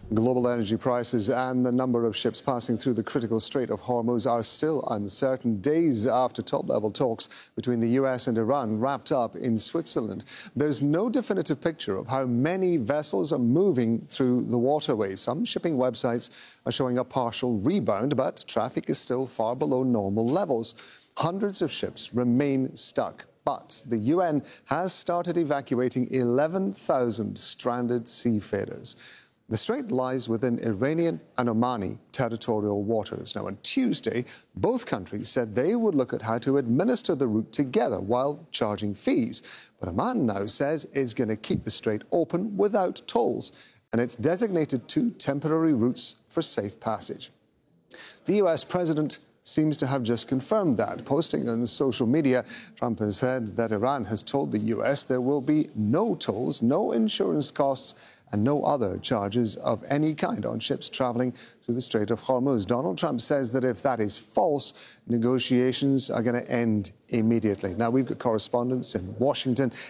Global energy prices and the number of ships passing through the critical Strait of Hormuz are still uncertain, days after top-level talks between the U.S. and Iran wrapped up in Switzerland. There's no definitive picture of how many vessels are moving through the waterway. Some shipping websites are showing a partial rebound, but traffic is still far below normal levels. Hundreds of ships remain stuck, but the UN has started evacuating 11,000 stranded seafarers. The strait lies within Iranian and Omani territorial waters. Now, on Tuesday, both countries said they would look at how to administer the route together while charging fees. But Oman now says it's going to keep the strait open without tolls, and it's designated 2 temporary routes for safe passage. The US president seems to have just confirmed that. Posting on social media, Trump has said that Iran has told the US there will be no tolls, no insurance costs, and no other charges of any kind on ships traveling through the Strait of Hormuz. Donald Trump says that if that is false, negotiations are going to end immediately. Now, we've got correspondents in Washington,